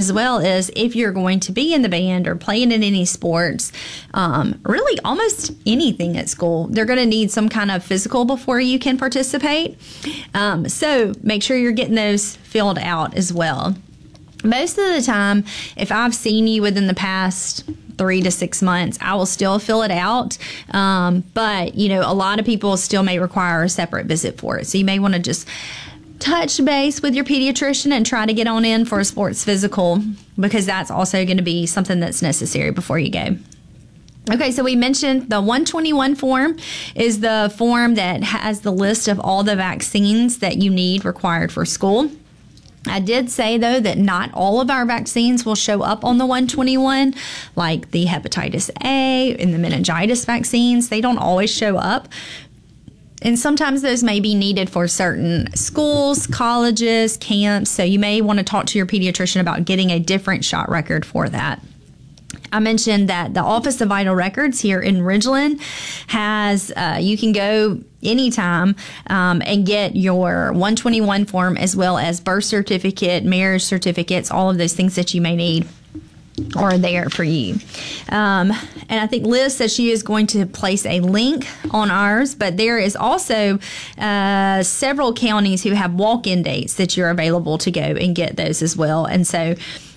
as well is if you're going to be in the band or playing in any sports, really almost anything at school, they're going to need some kind of physical before you can participate. So make sure you're getting those filled out as well. Most of the time, if I've seen you within the past 3 to 6 months, I will still fill it out. But, a lot of people still may require a separate visit for it. So you may want to just touch base with your pediatrician and try to get on in for a sports physical, because that's also going to be something that's necessary before you go. Okay, so we mentioned the 121 form is the form that has the list of all the vaccines that you need required for school. I did say, though, that not all of our vaccines will show up on the 121, like the hepatitis A and the meningitis vaccines. They don't always show up. And sometimes those may be needed for certain schools, colleges, camps. So you may want to talk to your pediatrician about getting a different shot record for that. I mentioned that the Office of Vital Records here in Ridgeland has, you can go anytime and get your 121 form, as well as birth certificate, marriage certificates, all of those things that you may need are there for you. And I think Liz says she is going to place a link on ours, but there is also several counties who have walk-in dates that you're available to go and get those as well. And so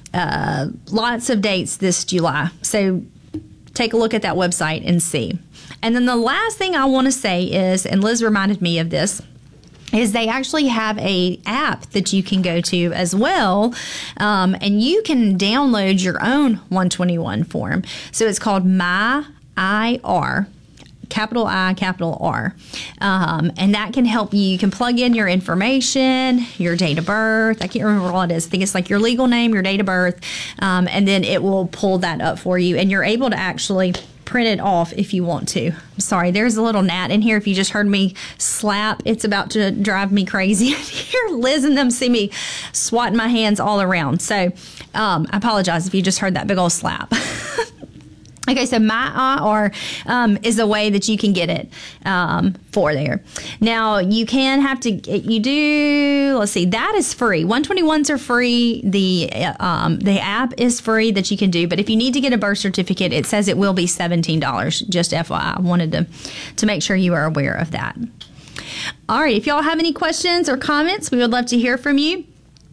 lots of dates this July. So take a look at that website and see. And then the last thing I want to say is, and Liz reminded me of this, is they actually have a app that you can go to as well, and you can download your own 121 form. So it's called My IR. Capital I, capital R. And that can help you. You can plug in your information, your date of birth. I can't remember what it is. I think it's like your legal name, your date of birth, and then it will pull that up for you. And you're able to actually print it off if you want to. I'm sorry, there's a little gnat in here. If you just heard me slap, it's about to drive me crazy here. Liz and them see me swatting my hands all around. So I apologize if you just heard that big old slap. Okay, so My IR is a way that you can get it for there. Now, you can have to, let's see, that is free. 121s are free. The app is free that you can do. But if you need to get a birth certificate, it says it will be $17, just FYI. I wanted to make sure you are aware of that. All right, if y'all have any questions or comments, we would love to hear from you.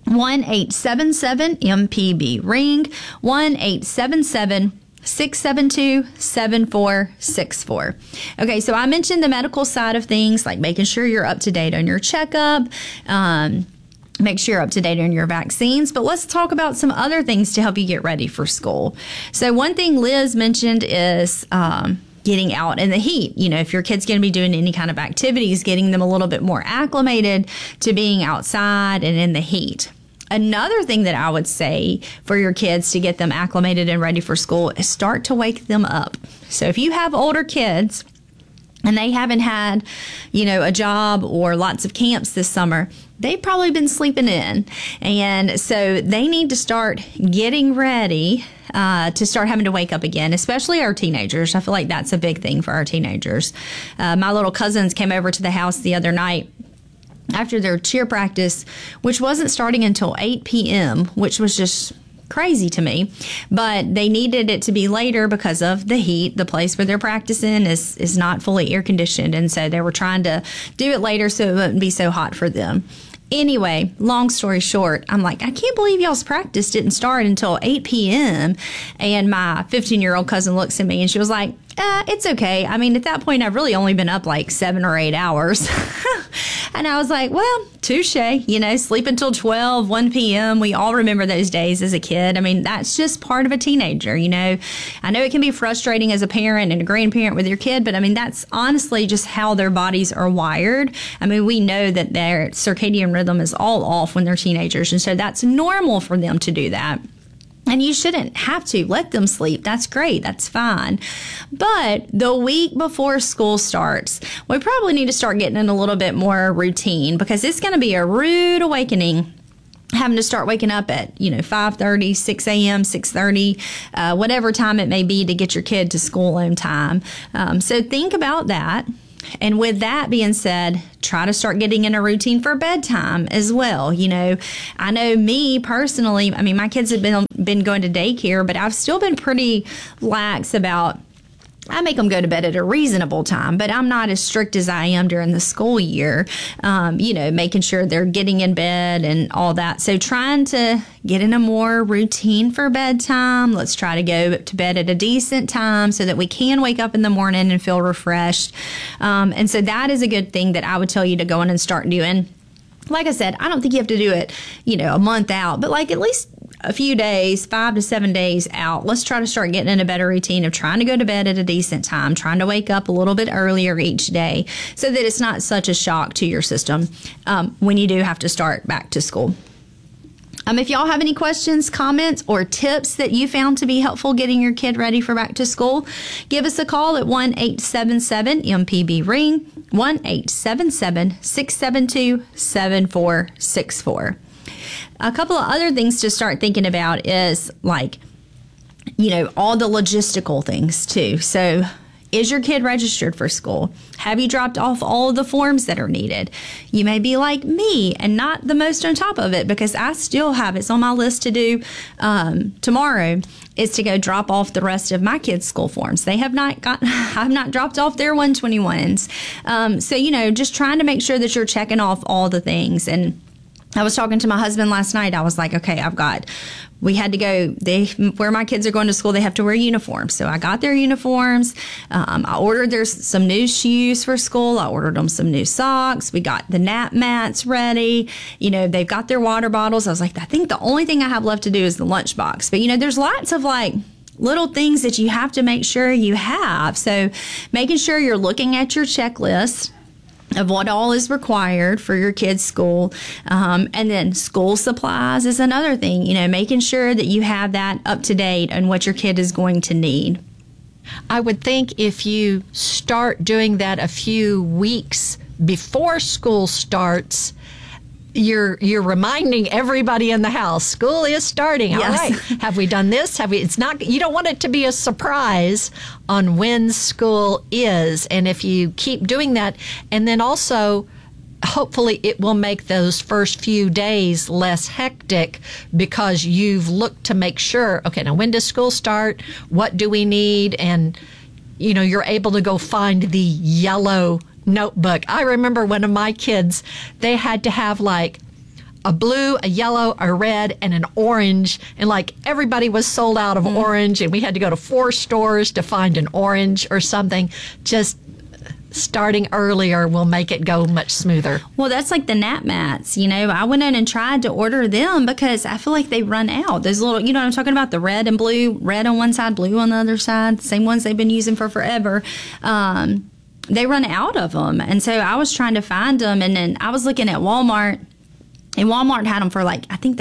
1-877-MPB-RING, 1-877-672-7464. Okay, so I mentioned the medical side of things, like making sure you're up to date on your checkup, make sure you're up to date on your vaccines, but let's talk about some other things to help you get ready for school. So one thing Liz mentioned is getting out in the heat. If your kid's going to be doing any kind of activities, getting them a little bit more acclimated to being outside and in the heat. Another thing that I would say for your kids to get them acclimated and ready for school is start to wake them up. So if you have older kids and they haven't had, a job or lots of camps this summer, they've probably been sleeping in. And so they need to start getting ready to start having to wake up again, especially our teenagers. I feel like that's a big thing for our teenagers. My little cousins came over to the house the other night after their cheer practice, which wasn't starting until 8 p.m., which was just crazy to me. But they needed it to be later because of the heat. The place where they're practicing is not fully air conditioned, and so they were trying to do it later so it wouldn't be so hot for them. Anyway, long story short, I'm like, I can't believe y'all's practice didn't start until 8 p.m. And my 15-year-old cousin looks at me and she was like, it's okay. I mean, at that point, I've really only been up like 7 or 8 hours. And I was like, well, touche, sleep until 12, 1 p.m. We all remember those days as a kid. I mean, that's just part of a teenager, I know it can be frustrating as a parent and a grandparent with your kid, but I mean, that's honestly just how their bodies are wired. I mean, we know that their circadian rhythm is all off when they're teenagers, and so that's normal for them to do that. And you shouldn't have to let them sleep. That's great. That's fine. But the week before school starts, we probably need to start getting in a little bit more routine, because it's going to be a rude awakening having to start waking up at, 5:30, 6 a.m., 6:30, whatever time it may be to get your kid to school on time. So think about that. And with that being said, try to start getting in a routine for bedtime as well. I know me personally, I mean, my kids have been been going to daycare, but I've still been pretty lax about, I make them go to bed at a reasonable time, but I'm not as strict as I am during the school year, making sure they're getting in bed and all that. So trying to get in a more routine for bedtime. Let's try to go to bed at a decent time so that we can wake up in the morning and feel refreshed. And so that is a good thing that I would tell you to go in and start doing. Like I said, I don't think you have to do it, a month out, but like at least a few days, 5 to 7 days out. Let's try to start getting in a better routine of trying to go to bed at a decent time, trying to wake up a little bit earlier each day so that it's not such a shock to your system when you do have to start back to school. If y'all have any questions, comments, or tips that you found to be helpful getting your kid ready for back to school, give us a call at 1-877-MPB-RING, 1-877-672-7464. A couple of other things to start thinking about is all the logistical things too. So is your kid registered for school? Have you dropped off all of the forms that are needed? You may be like me and not the most on top of it because I still have it's on my list to do tomorrow is to go drop off the rest of my kids' school forms. They have not I've not dropped off their 121s. So, just trying to make sure that you're checking off all the things. And I was talking to my husband last night. I was like, okay, we had to go, where my kids are going to school, they have to wear uniforms. So I got their uniforms. I ordered some new shoes for school. I ordered them some new socks. We got the nap mats ready. They've got their water bottles. I was like, I think the only thing I have left to do is the lunchbox. But, there's lots of little things that you have to make sure you have. So making sure you're looking at your checklist of what all is required for your kids' school. And then school supplies is another thing, making sure that you have that up to date on what your kid is going to need. I would think if you start doing that a few weeks before school starts, you're reminding everybody in the house, school is starting. Yes. All right. Have we done this? It's not, you don't want it to be a surprise on when school is. And if you keep doing that, and then also, hopefully it will make those first few days less hectic because you've looked to make sure, okay, now when does school start? What do we need? And, you're able to go find the yellow notebook. I remember one of my kids, they had to have a blue, a yellow, a red, and an orange. And everybody was sold out of orange, and we had to go to 4 stores to find an orange or something. Just starting earlier will make it go much smoother. Well, that's like the nap mats. I went in and tried to order them because I feel like they run out. Those little, what I'm talking about, the red and blue, red on one side, blue on the other side, same ones they've been using for forever. They run out of them. And so I was trying to find them. And then I was looking at Walmart, and Walmart had them for I think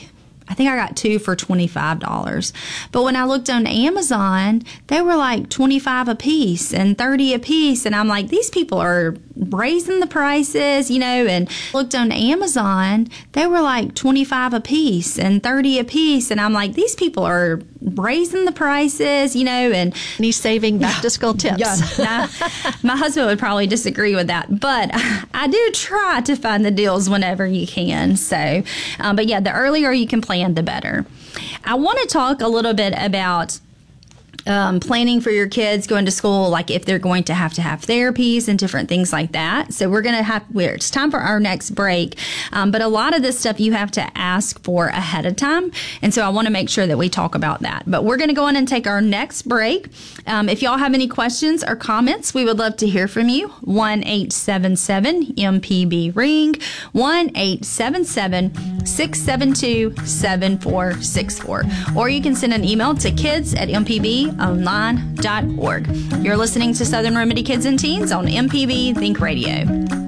I got 2 for $25. But when I looked on Amazon, they were $25 a piece and $30 a piece. And I'm like, these people are raising the prices, and looked on Amazon, they were $25 a piece and $30 a piece. And I'm like, these people are raising the prices, and he's saving back to school tips. Yeah. Now, my husband would probably disagree with that, but I do try to find the deals whenever you can. So, but yeah, the earlier you can plan, the better. I want to talk a little bit about planning for your kids going to school, if they're going to have therapies and different things like that. So it's time for our next break. But a lot of this stuff you have to ask for ahead of time. And so I want to make sure that we talk about that. But we're going to go in and take our next break. If y'all have any questions or comments, we would love to hear from you. 1-877-MPB-RING, 1-877-672-7464. Or you can send an email to kids@mpbonline.org. You're listening to Southern Remedy Kids and Teens on MPB Think Radio.